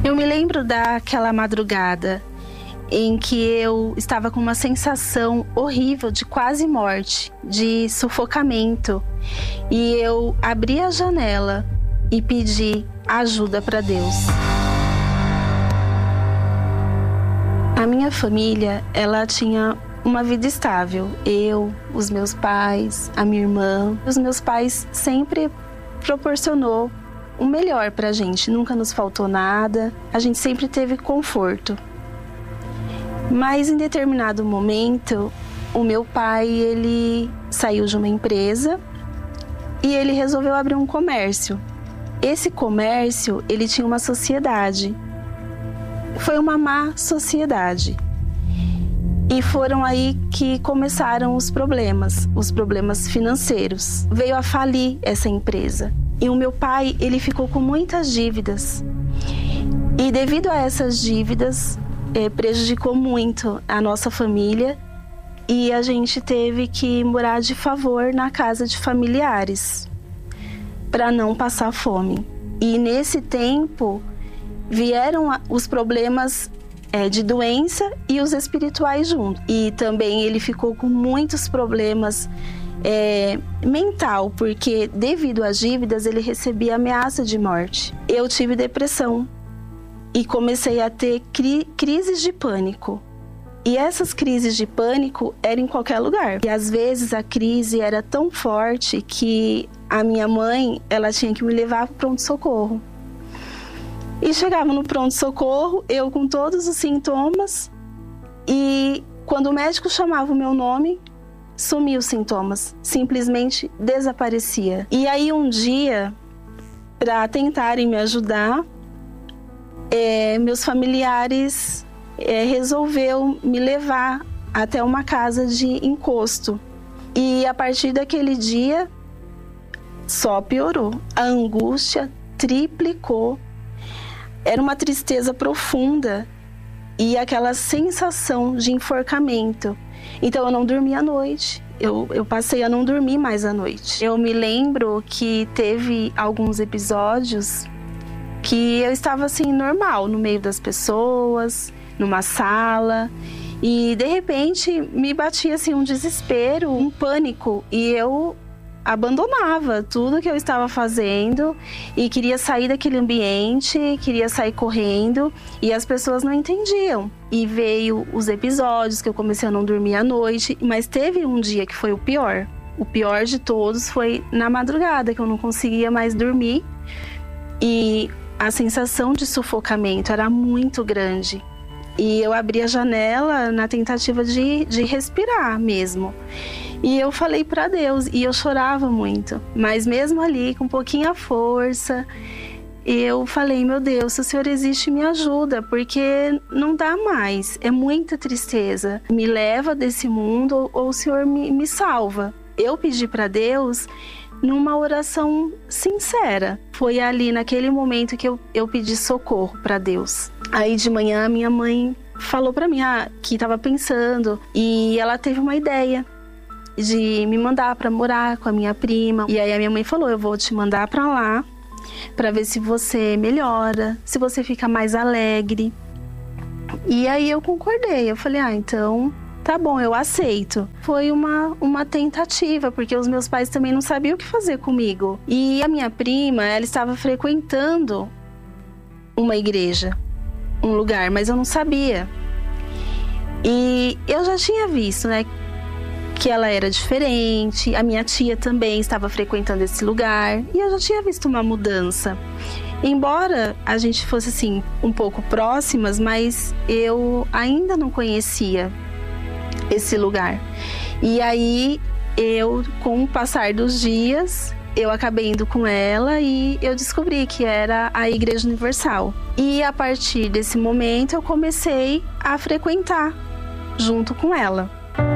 Eu me lembro daquela madrugada em que eu estava com uma sensação horrível de quase morte, de sufocamento. E eu abri a janela e pedi ajuda para Deus. A minha família, ela tinha uma vida estável. Eu, os meus pais, a minha irmã. Os meus pais sempre proporcionou o melhor pra gente. Nunca nos faltou nada. A gente sempre teve conforto. Mas em determinado momento, o meu pai, ele saiu de uma empresa e ele resolveu abrir um comércio. Esse comércio, ele tinha uma sociedade. Foi uma má sociedade. E foram aí que começaram os problemas financeiros. Veio a falir essa empresa. E o meu pai, ele ficou com muitas dívidas. E devido a essas dívidas, prejudicou muito a nossa família. E a gente teve que morar de favor na casa de familiares, para não passar fome. E nesse tempo, vieram os problemas de doença e os espirituais junto. E também ele ficou com muitos problemas mental, porque devido às dívidas ele recebia ameaça de morte. Eu tive depressão e comecei a ter crises de pânico. E essas crises de pânico eram em qualquer lugar. E às vezes a crise era tão forte que a minha mãe, ela tinha que me levar para o pronto-socorro. E chegava no pronto-socorro, eu com todos os sintomas, e quando o médico chamava o meu nome, sumia os sintomas, simplesmente desaparecia. E aí um dia, para tentarem me ajudar, meus familiares resolveu me levar até uma casa de encosto. E a partir daquele dia, só piorou. A angústia triplicou. Era uma tristeza profunda e aquela sensação de enforcamento. Então eu não dormia à noite, eu passei a não dormir mais à noite. Eu me lembro que teve alguns episódios que eu estava assim normal, no meio das pessoas, numa sala, e de repente me batia assim um desespero, um pânico, e eu abandonava tudo que eu estava fazendo e queria sair daquele ambiente, queria sair correndo, e as pessoas não entendiam. E veio os episódios que eu comecei a não dormir à noite, mas teve um dia que foi o pior. O pior de todos foi na madrugada, que eu não conseguia mais dormir e a sensação de sufocamento era muito grande. E eu abri a janela na tentativa de respirar mesmo. E eu falei para Deus, e eu chorava muito. Mas mesmo ali, com pouquinha força, eu falei, meu Deus, se o Senhor existe, me ajuda, porque não dá mais. É muita tristeza. Me leva desse mundo ou o Senhor me salva. Eu pedi para Deus numa oração sincera. Foi ali, naquele momento, que eu pedi socorro para Deus. Aí de manhã, minha mãe falou para mim que estava pensando, e ela teve uma ideia de me mandar para morar com a minha prima. E aí a minha mãe falou, eu vou te mandar para lá, para ver se você melhora, se você fica mais alegre. E aí eu concordei, eu falei, então tá bom, eu aceito. Foi uma tentativa, porque os meus pais também não sabiam o que fazer comigo. E a minha prima, ela estava frequentando uma igreja, um lugar, mas eu não sabia. E eu já tinha visto, né, que ela era diferente. A minha tia também estava frequentando esse lugar, e eu já tinha visto uma mudança. Embora a gente fosse assim um pouco próximas, mas eu ainda não conhecia esse lugar. E aí com o passar dos dias, eu acabei indo com ela e eu descobri que era a Igreja Universal. E a partir desse momento eu comecei a frequentar junto com ela.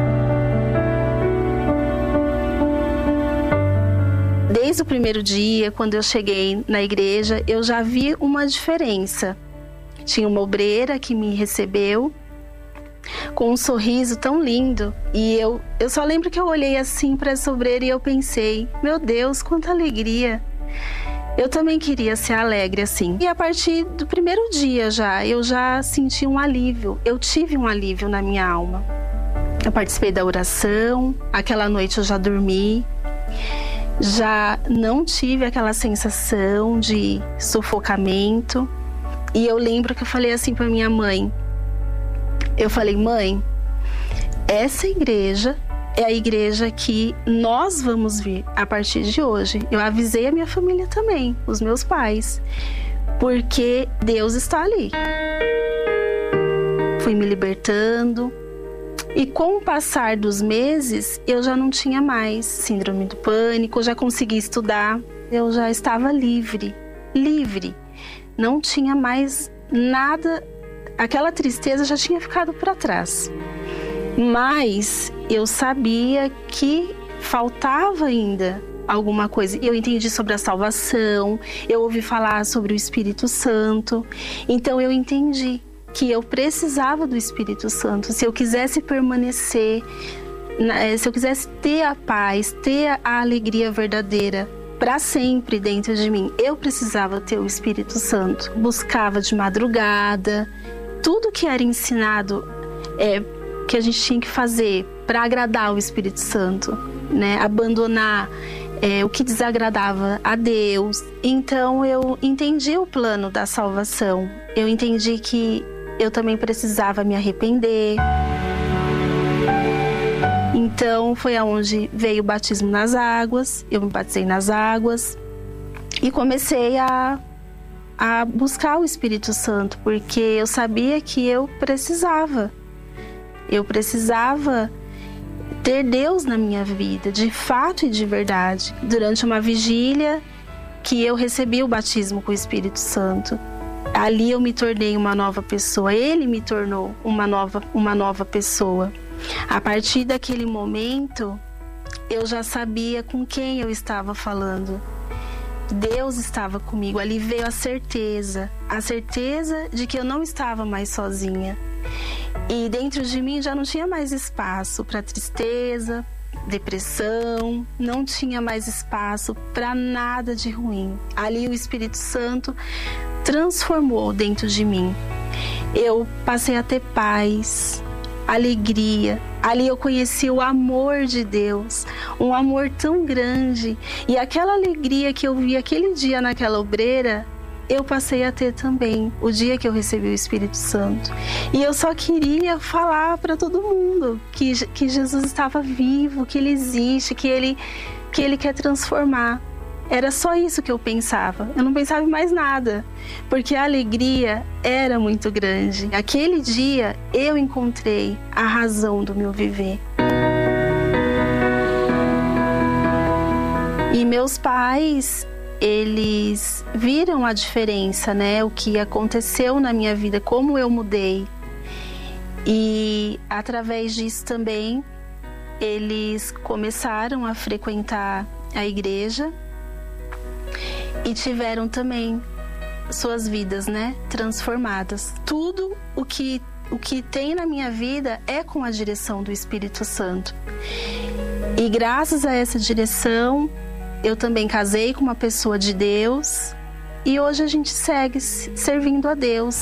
Desde o primeiro dia, quando eu cheguei na igreja, eu já vi uma diferença. Tinha uma obreira que me recebeu com um sorriso tão lindo. E eu só lembro que eu olhei assim para essa obreira e eu pensei, meu Deus, quanta alegria. Eu também queria ser alegre assim. E a partir do primeiro dia eu já senti um alívio. Eu tive um alívio na minha alma. Eu participei da oração, aquela noite eu já dormi. Já não tive aquela sensação de sufocamento. E eu lembro que eu falei assim para minha mãe. Eu falei, mãe, essa igreja é a igreja que nós vamos vir a partir de hoje. Eu avisei a minha família também, os meus pais, porque Deus está ali. Fui me libertando e com o passar dos meses, eu já não tinha mais síndrome do pânico, já consegui estudar, eu já estava livre. Não tinha mais nada, aquela tristeza já tinha ficado para trás. Mas eu sabia que faltava ainda alguma coisa. Eu entendi sobre a salvação, eu ouvi falar sobre o Espírito Santo. Então eu entendi que eu precisava do Espírito Santo. Se eu quisesse permanecer, se eu quisesse ter a paz, ter a alegria verdadeira para sempre dentro de mim, eu precisava ter o Espírito Santo. Buscava de madrugada, tudo que era ensinado que a gente tinha que fazer para agradar o Espírito Santo, né? Abandonar o que desagradava a Deus. Então eu entendi o plano da salvação. Eu entendi que eu também precisava me arrepender. Então foi aonde veio o batismo nas águas. Eu me batizei nas águas e comecei a buscar o Espírito Santo, porque eu sabia que eu precisava ter Deus na minha vida, de fato e de verdade. Durante uma vigília que eu recebi o batismo com o Espírito Santo, ali eu me tornei uma nova pessoa. Ele me tornou uma nova pessoa. A partir daquele momento, eu já sabia com quem eu estava falando. Deus estava comigo. Ali veio a certeza de que eu não estava mais sozinha. E dentro de mim já não tinha mais espaço para tristeza, depressão, não tinha mais espaço para nada de ruim. Ali o Espírito Santo transformou dentro de mim. Eu passei a ter paz, alegria. Ali eu conheci o amor de Deus, um amor tão grande. E aquela alegria que eu vi aquele dia naquela obreira, eu passei a ter também o dia que eu recebi o Espírito Santo. E eu só queria falar para todo mundo que Jesus estava vivo, que Ele existe, que Ele quer transformar. Era só isso que eu pensava. Eu não pensava em mais nada, porque a alegria era muito grande. Aquele dia eu encontrei a razão do meu viver. E meus pais, eles viram a diferença, né? O que aconteceu na minha vida, como eu mudei. E através disso também, eles começaram a frequentar a igreja e tiveram também suas vidas, né, transformadas. Tudo o que tem na minha vida é com a direção do Espírito Santo. E graças a essa direção, eu também casei com uma pessoa de Deus e hoje a gente segue servindo a Deus.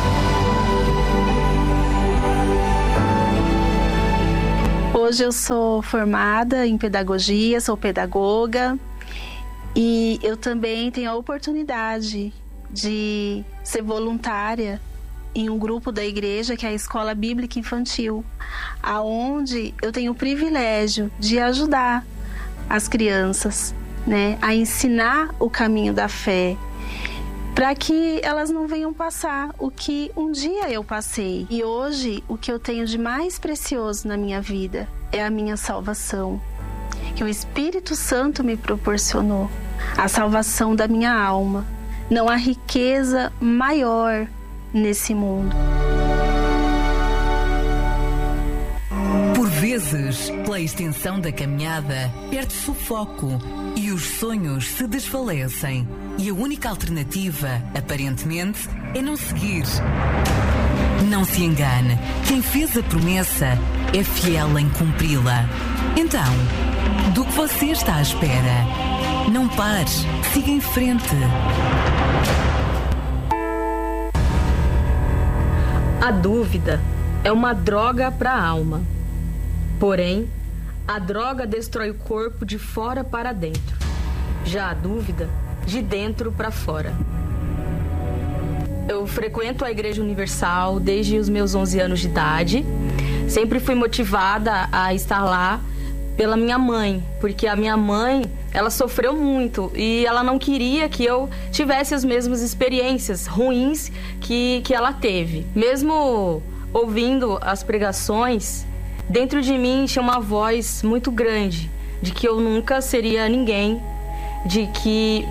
Hoje eu sou formada em pedagogia, sou pedagoga e eu também tenho a oportunidade de ser voluntária em um grupo da igreja que é a Escola Bíblica Infantil, aonde eu tenho o privilégio de ajudar as crianças, né, a ensinar o caminho da fé, para que elas não venham passar o que um dia eu passei. E hoje o que eu tenho de mais precioso na minha vida é a minha salvação, que o Espírito Santo me proporcionou, a salvação da minha alma. Não há riqueza maior nesse mundo. Por vezes, pela extensão da caminhada, perde-se o foco e os sonhos se desfalecem. E a única alternativa, aparentemente, é não seguir. Não se engane, quem fez a promessa é fiel em cumpri-la. Então, do que você está à espera? Não pare, Siga em frente. A dúvida é uma droga para a alma. Porém, a droga destrói o corpo de fora para dentro. Já a dúvida, de dentro para fora. Eu frequento a Igreja Universal desde os meus 11 anos de idade. Sempre fui motivada a estar lá pela minha mãe, porque a minha mãe, ela sofreu muito e ela não queria que eu tivesse as mesmas experiências ruins que ela teve. Mesmo ouvindo as pregações, dentro de mim tinha uma voz muito grande de que eu nunca seria ninguém, de que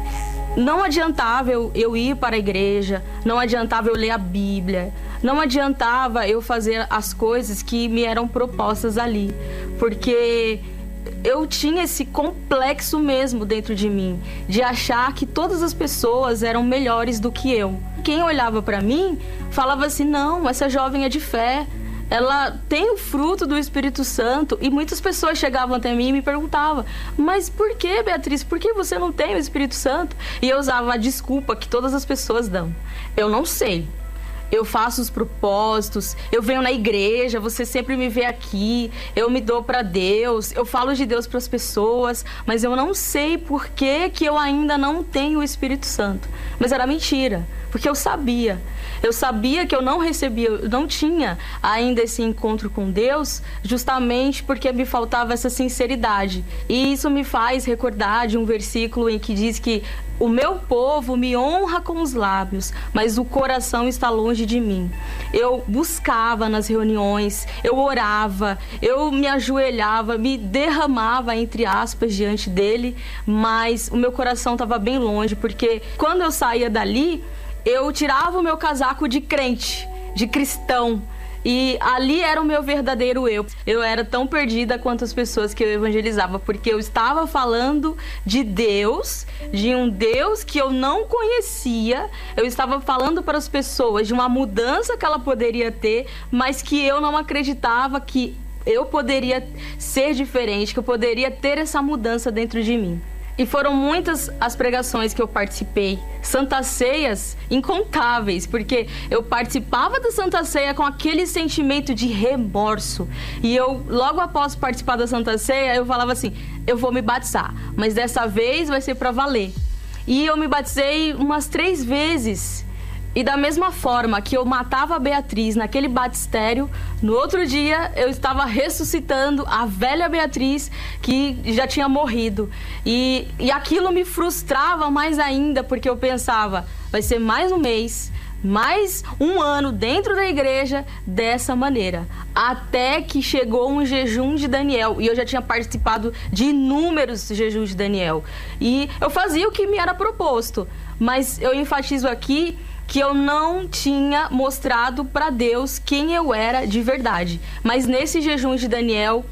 não adiantava eu ir para a igreja, não adiantava eu ler a Bíblia, não adiantava eu fazer as coisas que me eram propostas ali, porque eu tinha esse complexo mesmo dentro de mim, de achar que todas as pessoas eram melhores do que eu. Quem olhava para mim falava assim, não, essa jovem é de fé, ela tem o fruto do Espírito Santo. E muitas pessoas chegavam até mim e me perguntavam, mas por que, Beatriz, por que você não tem o Espírito Santo? E eu usava a desculpa que todas as pessoas dão, eu não sei. Eu faço os propósitos, eu venho na igreja, você sempre me vê aqui, eu me dou para Deus, eu falo de Deus para as pessoas, mas eu não sei por que eu ainda não tenho o Espírito Santo. Mas era mentira, porque eu sabia que eu não recebia, eu não tinha ainda esse encontro com Deus, justamente porque me faltava essa sinceridade. E isso me faz recordar de um versículo em que diz que o meu povo me honra com os lábios, mas o coração está longe de mim. Eu buscava nas reuniões, eu orava, eu me ajoelhava, me derramava, entre aspas, diante dele, mas o meu coração estava bem longe, porque quando eu saía dali, eu tirava o meu casaco de crente, de cristão, e ali era o meu verdadeiro eu. Eu era tão perdida quanto as pessoas que eu evangelizava, porque eu estava falando de Deus, de um Deus que eu não conhecia. Eu estava falando para as pessoas de uma mudança que ela poderia ter, mas que eu não acreditava que eu poderia ser diferente, que eu poderia ter essa mudança dentro de mim. E foram muitas as pregações que eu participei, Santas Ceias incontáveis, porque eu participava da Santa Ceia com aquele sentimento de remorso. E eu, logo após participar da Santa Ceia, eu falava assim, eu vou me batizar, mas dessa vez vai ser para valer. E eu me batizei umas 3 vezes. E da mesma forma que eu matava a Beatriz naquele batistério, no outro dia eu estava ressuscitando a velha Beatriz que já tinha morrido. E aquilo me frustrava mais ainda, porque eu pensava, vai ser mais um mês, mais um ano dentro da igreja dessa maneira. Até que chegou um jejum de Daniel, e eu já tinha participado de inúmeros jejuns de Daniel. E eu fazia o que me era proposto, mas eu enfatizo aqui que eu não tinha mostrado para Deus quem eu era de verdade. Mas nesse jejum de Daniel,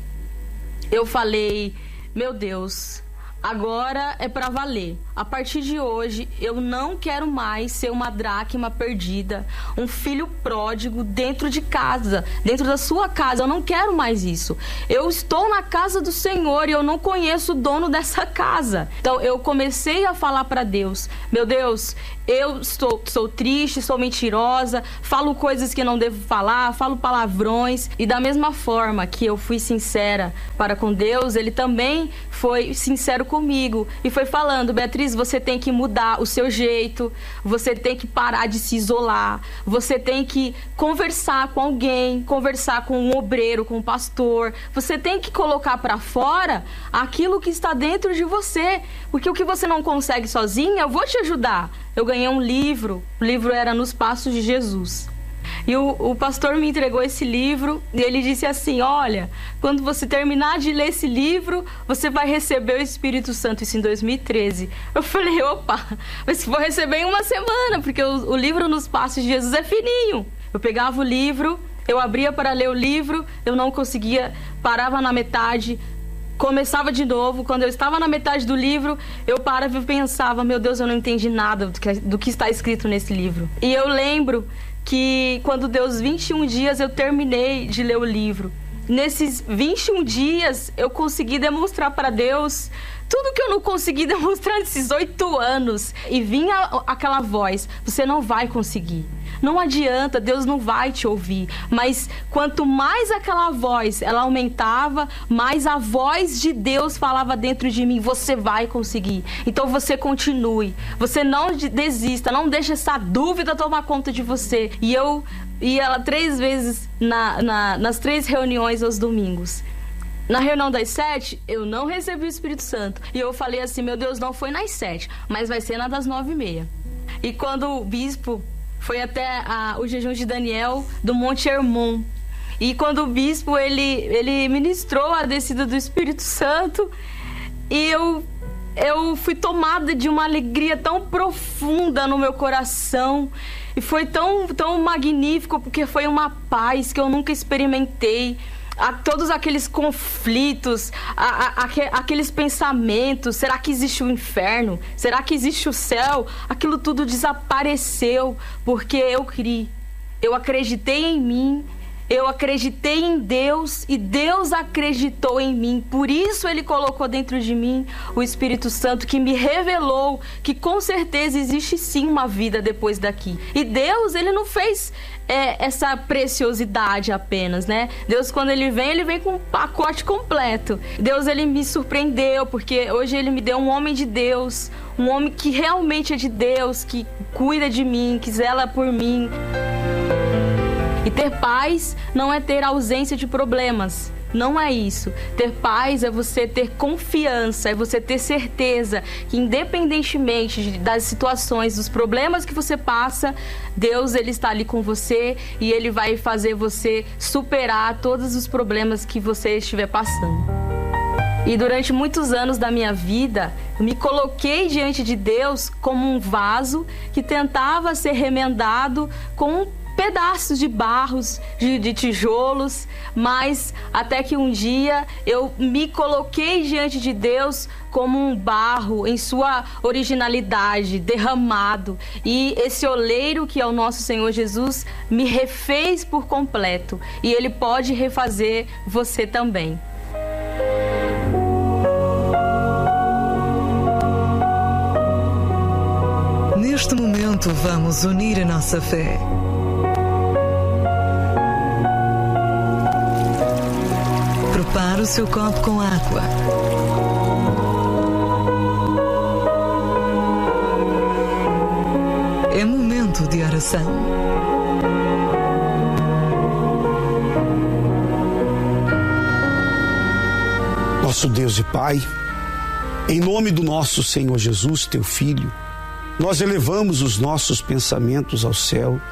eu falei, meu Deus, agora é para valer. A partir de hoje, eu não quero mais ser uma dracma perdida, um filho pródigo dentro de casa, dentro da sua casa. Eu não quero mais isso. Eu estou na casa do Senhor e eu não conheço o dono dessa casa. Então, eu comecei a falar para Deus, meu Deus, eu sou triste, sou mentirosa, falo coisas que não devo falar, falo palavrões. E da mesma forma que eu fui sincera para com Deus, Ele também foi sincero comigo e foi falando, Beatriz, você tem que mudar o seu jeito, você tem que parar de se isolar, você tem que conversar com alguém, conversar com um obreiro, com um pastor, você tem que colocar para fora aquilo que está dentro de você, porque o que você não consegue sozinha, eu vou te ajudar. Eu ganhei um livro, o livro era Nos Passos de Jesus. E o pastor me entregou esse livro e ele disse assim, olha, quando você terminar de ler esse livro, você vai receber o Espírito Santo, isso em 2013. Eu falei, opa, mas vou receber em uma semana, porque o livro Nos Passos de Jesus é fininho. Eu pegava o livro, eu abria para ler o livro, eu não conseguia, parava na metade, começava de novo. Quando eu estava na metade do livro, eu parava e pensava, meu Deus, eu não entendi nada do que está escrito nesse livro. E eu lembro que quando deu os 21 dias, eu terminei de ler o livro. Nesses 21 dias, eu consegui demonstrar para Deus tudo que eu não consegui demonstrar nesses 8 anos. E vinha aquela voz: você não vai conseguir. Não adianta, Deus não vai te ouvir. Mas quanto mais aquela voz, ela aumentava, mais a voz de Deus falava dentro de mim: você vai conseguir. Então você continue. Você não desista, não deixe essa dúvida tomar conta de você. E eu ia 3 vezes nas 3 reuniões aos domingos. Na reunião das 7, eu não recebi o Espírito Santo. E eu falei assim: meu Deus, não foi nas 7, mas vai ser na das 9h30. E quando o bispo foi até o jejum de Daniel do Monte Hermon, e quando o bispo ele ministrou a descida do Espírito Santo, e eu fui tomada de uma alegria tão profunda no meu coração. E foi tão magnífico, porque foi uma paz que eu nunca experimentei. Todos aqueles conflitos, aqueles pensamentos: será que existe o inferno? Será que existe o céu? Aquilo tudo desapareceu, porque eu criei. Eu acreditei em mim, eu acreditei em Deus, e Deus acreditou em mim. Por isso Ele colocou dentro de mim o Espírito Santo, que me revelou que com certeza existe sim uma vida depois daqui. E Deus, Ele não fez essa preciosidade apenas, né? Deus, quando Ele vem com um pacote completo. Deus, Ele me surpreendeu, porque hoje Ele me deu um homem de Deus, um homem que realmente é de Deus, que cuida de mim, que zela por mim. E ter paz não é ter ausência de problemas. Não é isso. Ter paz é você ter confiança, é você ter certeza que, independentemente das situações, dos problemas que você passa, Deus, Ele está ali com você, e Ele vai fazer você superar todos os problemas que você estiver passando. E durante muitos anos da minha vida, eu me coloquei diante de Deus como um vaso que tentava ser remendado com pedaços de barros, de tijolos, mas até que um dia eu me coloquei diante de Deus como um barro em sua originalidade, derramado. E esse oleiro, que é o nosso Senhor Jesus, me refez por completo. E Ele pode refazer você também. Neste momento, vamos unir a nossa fé. Prepare o seu copo com água. É momento de oração. Nosso Deus e Pai, em nome do nosso Senhor Jesus, Teu Filho, nós elevamos os nossos pensamentos ao céu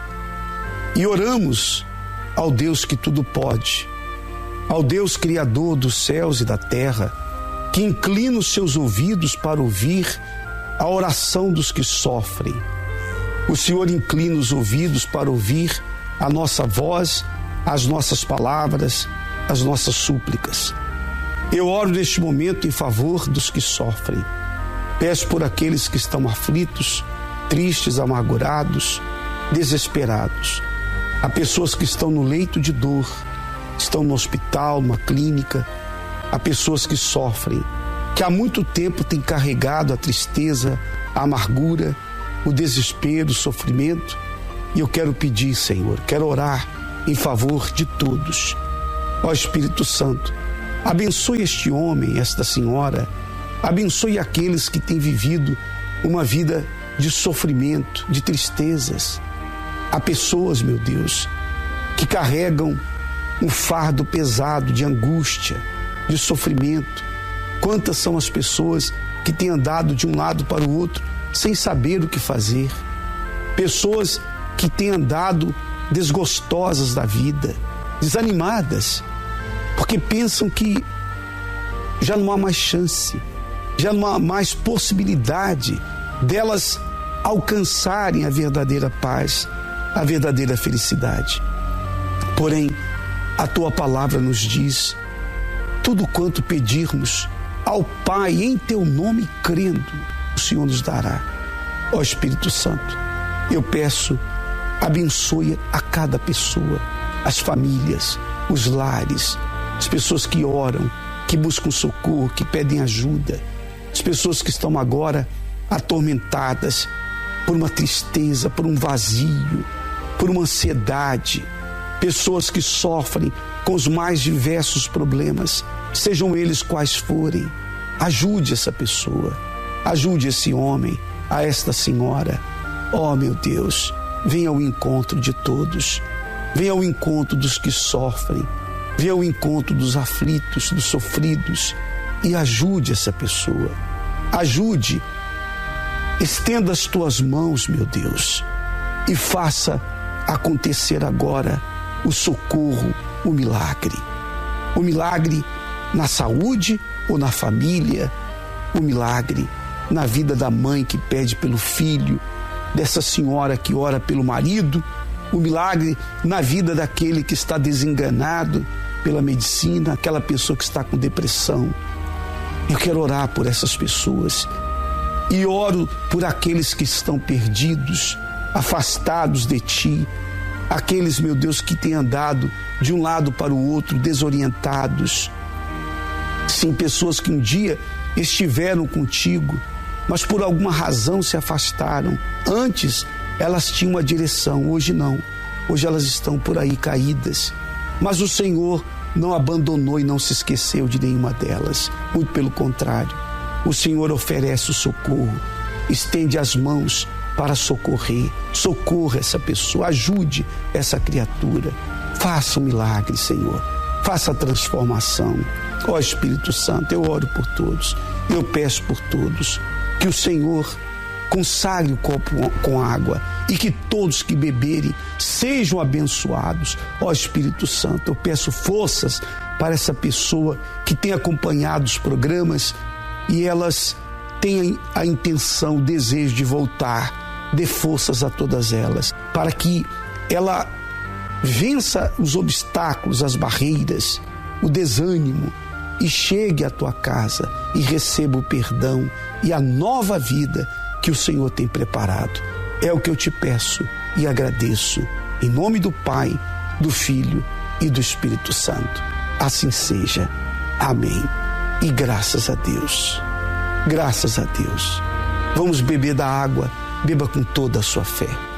e oramos ao Deus que tudo pode, ao Deus Criador dos céus e da terra, que inclina os seus ouvidos para ouvir a oração dos que sofrem. O Senhor inclina os ouvidos para ouvir a nossa voz, as nossas palavras, as nossas súplicas. Eu oro neste momento em favor dos que sofrem. Peço por aqueles que estão aflitos, tristes, amargurados, desesperados. Há pessoas que estão no leito de dor, estão no hospital, numa clínica. Há pessoas que sofrem, que há muito tempo têm carregado a tristeza, a amargura, o desespero, o sofrimento. E eu quero pedir, Senhor, quero orar em favor de todos. Ó Espírito Santo, abençoe este homem, esta senhora, abençoe aqueles que têm vivido uma vida de sofrimento, de tristezas. Há pessoas, meu Deus, que carregam um fardo pesado de angústia, de sofrimento. Quantas são as pessoas que têm andado de um lado para o outro sem saber o que fazer? Pessoas que têm andado desgostosas da vida, desanimadas, porque pensam que já não há mais chance, já não há mais possibilidade delas alcançarem a verdadeira paz, a verdadeira felicidade. Porém, a Tua palavra nos diz: tudo quanto pedirmos ao Pai em Teu nome crendo, o Senhor nos dará. Ó Espírito Santo, eu peço, abençoe a cada pessoa, as famílias, os lares, as pessoas que oram, que buscam socorro, que pedem ajuda. As pessoas que estão agora atormentadas por uma tristeza, por um vazio, por uma ansiedade. Pessoas que sofrem com os mais diversos problemas, sejam eles quais forem. Ajude essa pessoa, ajude esse homem, a esta senhora. Oh, meu Deus, venha ao encontro de todos, venha ao encontro dos que sofrem, venha ao encontro dos aflitos, dos sofridos e ajude essa pessoa. Ajude, estenda as tuas mãos, meu Deus, e faça acontecer agora o socorro, o milagre. O milagre na saúde ou na família, o milagre na vida da mãe que pede pelo filho, dessa senhora que ora pelo marido, o milagre na vida daquele que está desenganado pela medicina, aquela pessoa que está com depressão. Eu quero orar por essas pessoas e oro por aqueles que estão perdidos, afastados de ti, aqueles, meu Deus, que têm andado de um lado para o outro, desorientados. Sim, pessoas que um dia estiveram contigo, mas por alguma razão se afastaram. Antes elas tinham uma direção, hoje não. Hoje elas estão por aí caídas. Mas o Senhor não abandonou e não se esqueceu de nenhuma delas. Muito pelo contrário, o Senhor oferece o socorro, estende as mãos para socorrer. Socorra essa pessoa, ajude essa criatura. Faça um milagre, Senhor. Faça a transformação. Ó Espírito Santo, eu oro por todos, eu peço por todos, que o Senhor consagre o copo com água e que todos que beberem sejam abençoados. Ó Espírito Santo, eu peço forças para essa pessoa que tem acompanhado os programas e elas têm a intenção, o desejo de voltar. Dê forças a todas elas, para que ela vença os obstáculos, as barreiras, o desânimo, e chegue à tua casa e receba o perdão e a nova vida que o Senhor tem preparado. É o que eu te peço e agradeço, em nome do Pai, do Filho e do Espírito Santo. Assim seja. Amém. E graças a Deus. Graças a Deus. Vamos beber da água, beba com toda a sua fé.